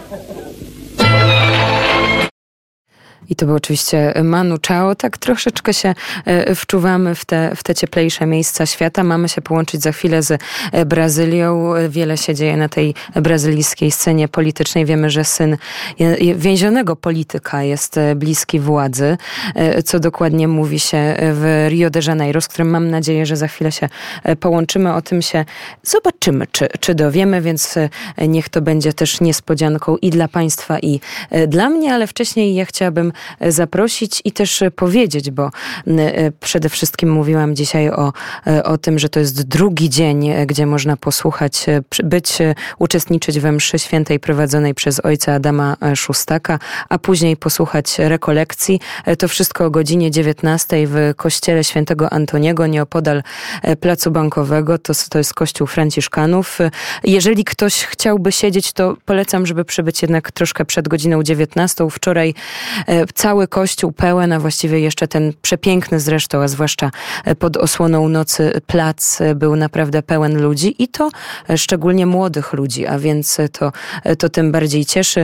I to był oczywiście Manu Chao. Tak troszeczkę się wczuwamy w te cieplejsze miejsca świata. Mamy się połączyć za chwilę z Brazylią. Wiele się dzieje na tej brazylijskiej scenie politycznej. Wiemy, że syn więzionego polityka jest bliski władzy. Co dokładnie mówi się w Rio de Janeiro, z którym mam nadzieję, że za chwilę się połączymy. O tym się zobaczymy, czy dowiemy, więc niech to będzie też niespodzianką i dla Państwa, i dla mnie, ale wcześniej ja chciałabym zaprosić i też powiedzieć, bo przede wszystkim mówiłam dzisiaj o tym, że to jest drugi dzień, gdzie można posłuchać, uczestniczyć we mszy świętej prowadzonej przez ojca Adama Szóstaka, a później posłuchać rekolekcji. To wszystko o godzinie 19 w kościele świętego Antoniego nieopodal Placu Bankowego. To jest kościół franciszkanów. Jeżeli ktoś chciałby siedzieć, to polecam, żeby przybyć jednak troszkę przed godziną 19. Wczoraj cały kościół pełen, a właściwie jeszcze ten przepiękny zresztą, a zwłaszcza pod osłoną nocy plac był naprawdę pełen ludzi i to szczególnie młodych ludzi, a więc to tym bardziej cieszy.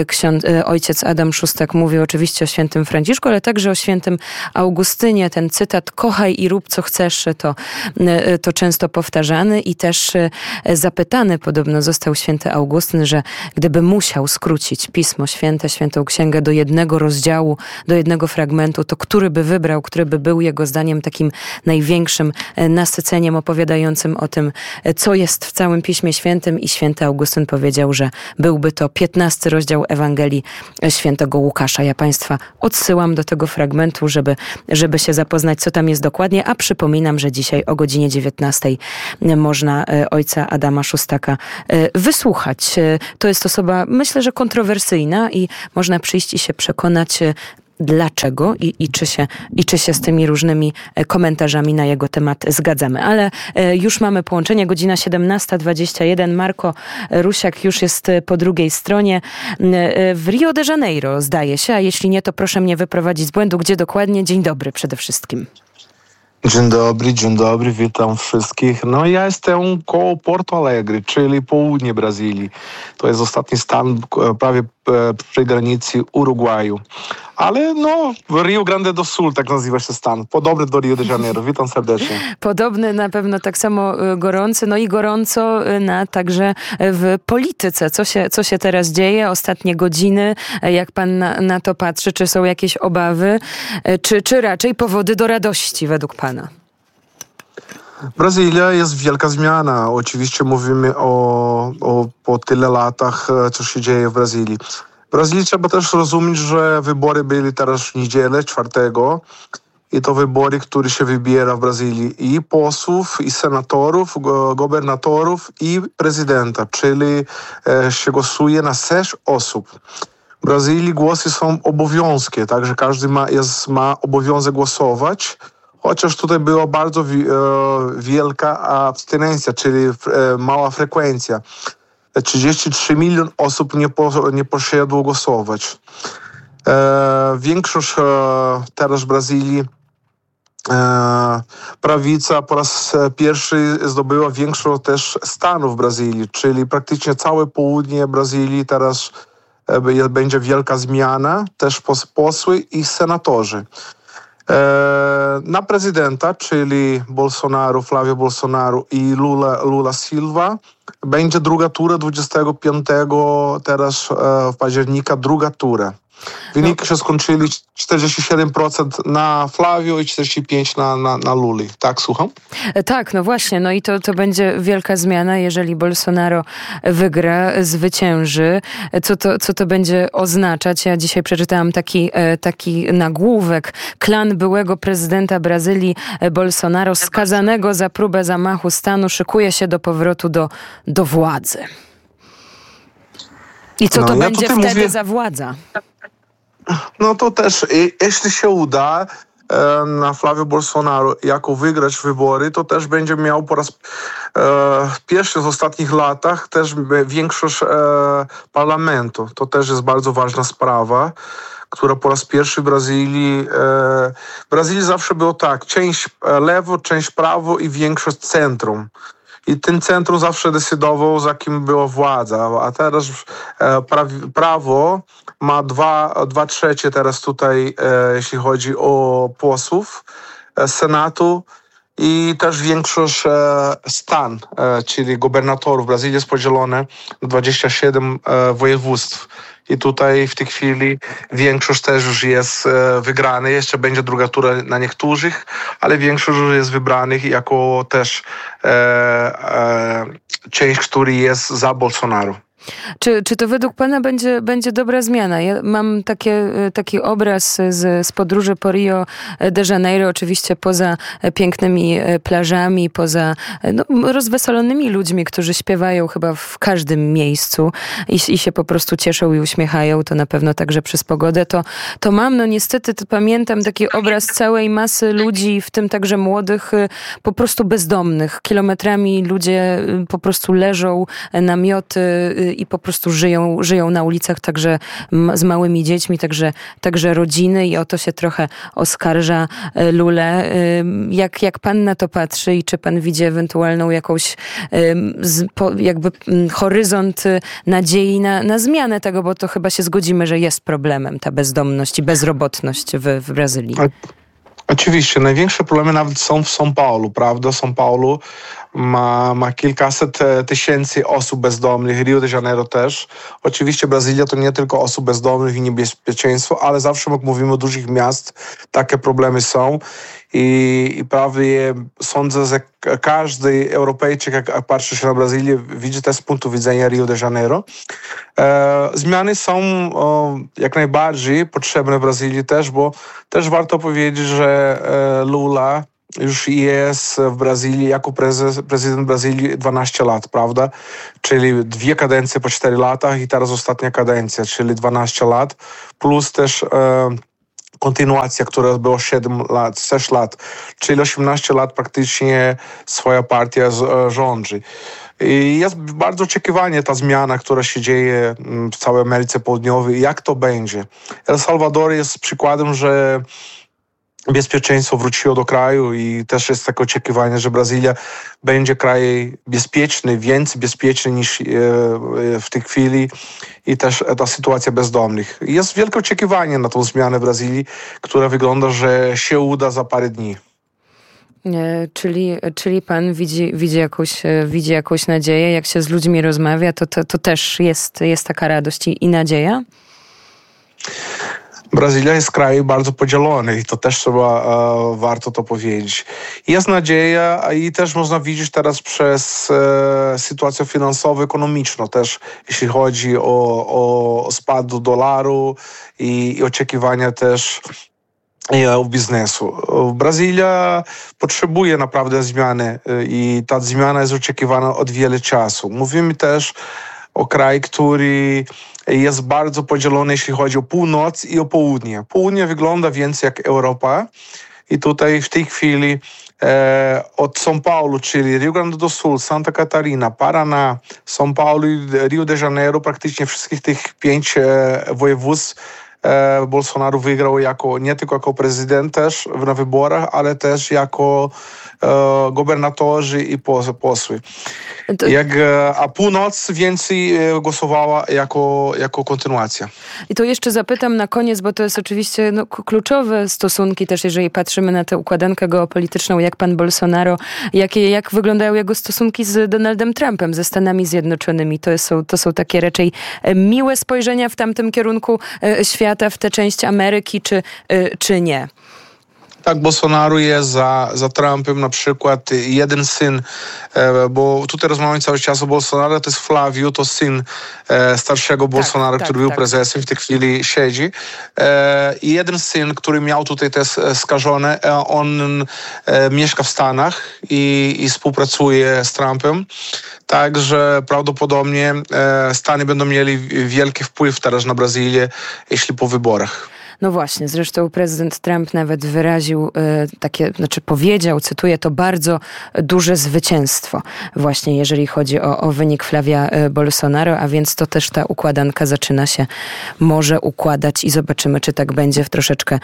Ojciec Adam Szóstak mówi oczywiście o świętym Franciszku, ale także o świętym Augustynie. Ten cytat "kochaj i rób co chcesz" to często powtarzany i też zapytany podobno został święty Augustyn, że gdyby musiał skrócić Pismo Święte, Świętą Księgę do jednego rozdziału, do jednego fragmentu, to który by wybrał, który by był jego zdaniem takim największym nasyceniem opowiadającym o tym, co jest w całym Piśmie Świętym, i święty Augustyn powiedział, że byłby to 15 rozdział Ewangelii świętego Łukasza. Ja Państwa odsyłam do tego fragmentu, żeby się zapoznać, co tam jest dokładnie, a przypominam, że dzisiaj o godzinie 19 można ojca Adama Szóstaka wysłuchać. To jest osoba, myślę, że kontrowersyjna i można przyjść i się przekonać, dlaczego i czy się z tymi różnymi komentarzami na jego temat zgadzamy. Ale już mamy połączenie, godzina 17:21. Marko Rusiak już jest po drugiej stronie w Rio de Janeiro, zdaje się, a jeśli nie, to proszę mnie wyprowadzić z błędu. Gdzie dokładnie? Dzień dobry przede wszystkim. Dzień dobry, witam wszystkich. No ja jestem koło Porto Alegre, czyli południe Brazylii. To jest ostatni stan prawie przy granicy Urugwaju. Ale Rio Grande do Sul, tak nazywa się stan. Podobny do Rio de Janeiro. Witam serdecznie. Podobny, na pewno tak samo gorący, i gorąco także w polityce. Co się teraz dzieje? Ostatnie godziny, jak pan na to patrzy? Czy są jakieś obawy? Czy raczej powody do radości według pana? Brazylia jest wielka zmiana. Oczywiście mówimy po tyle latach, co się dzieje w Brazylii. W Brazylii trzeba też rozumieć, że wybory byli teraz w niedzielę, 4. I to wybory, które się wybiera w Brazylii i posłów, i senatorów, gubernatorów, i prezydenta, czyli się głosuje na 6 osób. W Brazylii głosy są obowiązkiem, także każdy ma obowiązek głosować, chociaż tutaj była bardzo wielka abstynencja, czyli mała frekwencja. 33 milion osób nie poszedło głosować. Większość teraz w Brazylii, prawica po raz pierwszy zdobyła większość też stanów w Brazylii, czyli praktycznie całe południe Brazylii teraz będzie wielka zmiana, też posły i senatorzy. Na prezydenta, czyli Flávio Bolsonaro i Lula Silva, będzie druga tura 25 teraz w października, druga tura. Wyniki się skończyli 47% na Flavio i 45% na Luli. Tak, słucham? Tak, właśnie. I to będzie wielka zmiana, jeżeli Bolsonaro wygra, zwycięży. Co to będzie oznaczać? Ja dzisiaj przeczytałam taki nagłówek. Klan byłego prezydenta Brazylii Bolsonaro, skazanego za próbę zamachu stanu, szykuje się do powrotu do władzy. I co to będzie wtedy za władza? To też, jeśli się uda na Flávio Bolsonaro jako wygrać wybory, to też będzie miał po raz pierwszy w ostatnich latach też większość parlamentu. To też jest bardzo ważna sprawa, która po raz pierwszy w Brazylii zawsze było tak, część lewo, część prawo i większość centrum. i ten centrum zawsze decydował, za kim była władza, a teraz prawo ma dwa trzecie teraz tutaj, jeśli chodzi o posłów Senatu i też większość stan, czyli gubernatorów. Brazylia jest podzielona na 27 województw. I tutaj w tej chwili większość też już jest wygrana. Jeszcze będzie druga tura na niektórych, ale większość już jest wybranych jako też część, który jest za Bolsonaro. Czy to według pana będzie dobra zmiana? Ja mam taki obraz z podróży po Rio de Janeiro, oczywiście poza pięknymi plażami, poza rozweselonymi ludźmi, którzy śpiewają chyba w każdym miejscu i się po prostu cieszą i uśmiechają, to na pewno także przez pogodę. To mam, niestety pamiętam taki obraz całej masy ludzi, w tym także młodych, po prostu bezdomnych. Kilometrami ludzie po prostu leżą, namioty i po prostu żyją na ulicach, także z małymi dziećmi, także rodziny i o to się trochę oskarża Lulę. Jak pan na to patrzy i czy pan widzi ewentualną jakąś jakby horyzont nadziei na zmianę tego, bo to chyba się zgodzimy, że jest problemem ta bezdomność i bezrobotność w Brazylii. Oczywiście, największe problemy nawet są w São Paulo, prawda? São Paulo ma kilkaset tysięcy osób bezdomnych, Rio de Janeiro też. Oczywiście Brazylia to nie tylko osób bezdomnych i niebezpieczeństwo, ale zawsze jak mówimy o dużych miast, takie problemy są. I prawie sądzę, że każdy Europejczyk, jak patrzy się na Brazylię, widzi to z punktu widzenia Rio de Janeiro. Zmiany są jak najbardziej potrzebne w Brazylii też, bo też warto powiedzieć, że Lula już jest w Brazylii jako prezydent Brazylii 12 lat, prawda? Czyli 2 kadencje po 4 latach i teraz ostatnia kadencja, czyli 12 lat, plus też kontynuacja, która była 6 lat, czyli 18 lat praktycznie swoja partia rządzi. I jest bardzo oczekiwanie ta zmiana, która się dzieje w całej Ameryce Południowej. Jak to będzie? El Salvador jest przykładem, że bezpieczeństwo wróciło do kraju i też jest takie oczekiwanie, że Brazylia będzie krajem bezpieczny, więcej bezpieczny niż w tej chwili i też ta sytuacja bezdomnych. Jest wielkie oczekiwanie na tą zmianę w Brazylii, która wygląda, że się uda za parę dni. Czyli pan widzi jakąś nadzieję, jak się z ludźmi rozmawia, to też jest taka radość i nadzieja? Brazylia jest krajem bardzo podzielony i to też warto to powiedzieć. Jest nadzieja i też można widzieć teraz przez sytuację finansową, ekonomiczną też, jeśli chodzi o spad dolaru i oczekiwania też biznesu. Brazylia potrzebuje naprawdę zmiany i ta zmiana jest oczekiwana od wiele czasu. Mówimy też o kraju, który jest bardzo podzielony, jeśli chodzi o północ i o południe. Południe wygląda więcej jak Europa i tutaj w tej chwili od São Paulo, czyli Rio Grande do Sul, Santa Catarina, Paraná, São Paulo i Rio de Janeiro, praktycznie wszystkich tych 5 województw Bolsonaro wygrał nie tylko jako prezydent też na wyborach, ale też jako gubernatorzy i posły. A północ więcej głosowała jako kontynuacja. I to jeszcze zapytam na koniec, bo to jest oczywiście kluczowe stosunki też, jeżeli patrzymy na tę układankę geopolityczną, jak pan Bolsonaro, jak wyglądają jego stosunki z Donaldem Trumpem, ze Stanami Zjednoczonymi. To są takie raczej miłe spojrzenia w tamtym kierunku świata, w tę część Ameryki, czy nie? Tak, Bolsonaro jest za Trumpem na przykład jeden syn, bo tutaj rozmawiamy cały czas o Bolsonaro, to jest Flavio, to syn starszego Bolsonaro, który był prezesem, w tej chwili siedzi. I jeden syn, który miał tutaj też skażone, on mieszka w Stanach i współpracuje z Trumpem. Także prawdopodobnie Stany będą mieli wielki wpływ teraz na Brazylię, jeśli po wyborach. No właśnie, zresztą prezydent Trump nawet wyraził powiedział, cytuję, to bardzo duże zwycięstwo właśnie jeżeli chodzi o wynik Flavia Bolsonaro, a więc to też ta układanka zaczyna się może układać i zobaczymy, czy tak będzie w troszeczkę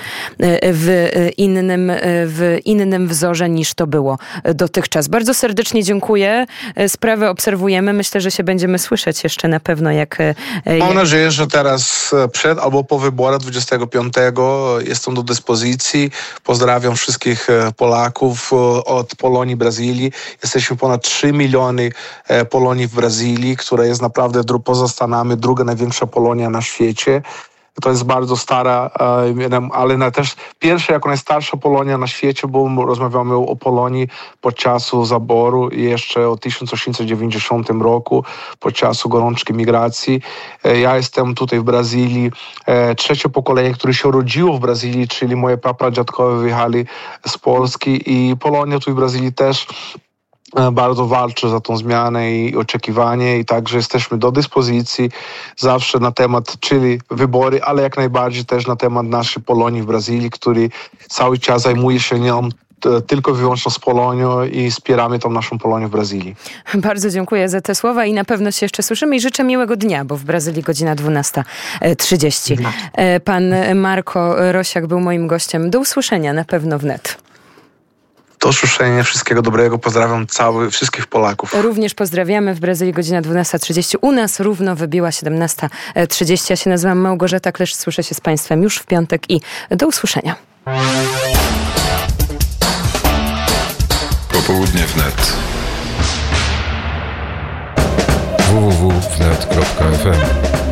w innym wzorze niż to było dotychczas. Bardzo serdecznie dziękuję. Sprawę obserwujemy. Myślę, że się będziemy słyszeć jeszcze na pewno. Mam nadzieję, że teraz przed albo po wyborach 25 jestem do dyspozycji. Pozdrawiam wszystkich Polaków od Polonii, Brazylii. Jesteśmy ponad 3 miliony Polonii w Brazylii, która jest naprawdę poza Stanami druga największa Polonia na świecie. To jest bardzo stara, ale też pierwsza jako najstarsza Polonia na świecie, bo rozmawiamy o Polonii podczas zaboru jeszcze o 1890 roku, podczas gorączki migracji. Ja jestem tutaj w Brazylii, trzecie pokolenie, które się urodziło w Brazylii, czyli moje prapradziadkowie wyjechali z Polski i Polonia tu w Brazylii też bardzo walczy za tą zmianę i oczekiwanie i także jesteśmy do dyspozycji zawsze na temat, czyli wybory, ale jak najbardziej też na temat naszej Polonii w Brazylii, który cały czas zajmuje się nią tylko i wyłącznie z Polonią i wspieramy tą naszą Polonię w Brazylii. Bardzo dziękuję za te słowa i na pewno się jeszcze słyszymy i życzę miłego dnia, bo w Brazylii godzina 12:30. Pan Marko Rosiak był moim gościem. Do usłyszenia na pewno wnet. Do usłyszenia, wszystkiego dobrego, pozdrawiam wszystkich Polaków. Również pozdrawiamy, w Brazylii godzina 12:30, u nas równo wybiła 17:30. Ja się nazywam Małgorzata Klesz, słyszę się z Państwem już w piątek i do usłyszenia. Popołudnie wnet. www.wnet.fm.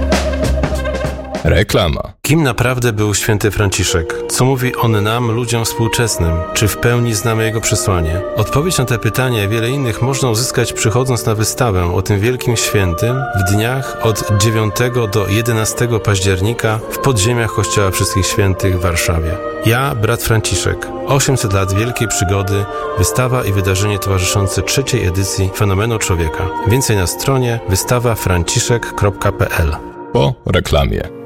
Reklama. Kim naprawdę był święty Franciszek? Co mówi on nam, ludziom współczesnym? Czy w pełni znamy jego przesłanie? Odpowiedź na te pytania i wiele innych można uzyskać przychodząc na wystawę o tym wielkim świętym w dniach od 9 do 11 października w podziemiach Kościoła Wszystkich Świętych w Warszawie. Ja, brat Franciszek. 800 lat wielkiej przygody, wystawa i wydarzenie towarzyszące trzeciej edycji Fenomenu Człowieka. Więcej na stronie wystawafranciszek.pl. Po reklamie.